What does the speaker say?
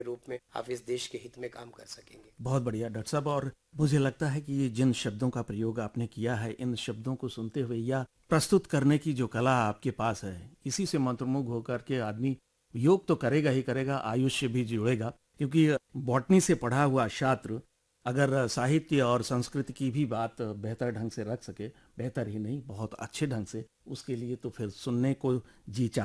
रूप में आप इस देश के हित में काम कर सकेंगे। बहुत बढ़िया डॉक्टर साहब। और मुझे लगता है कि ये जिन शब्दों का प्रयोग आपने किया है, इन शब्दों को सुनते हुए या प्रस्तुत करने की जो कला आपके पास है, इसी से मंत्रमुग्ध होकर के आदमी योग तो करेगा ही करेगा, आयुष से भी जुड़ेगा। क्योंकि बॉटनी से पढ़ा हुआ छात्र अगर साहित्य और संस्कृति की भी बात बेहतर ढंग से रख सके, बेहतर ही नहीं बहुत अच्छे ढंग से, उसके लिए तो फिर सुनने को जी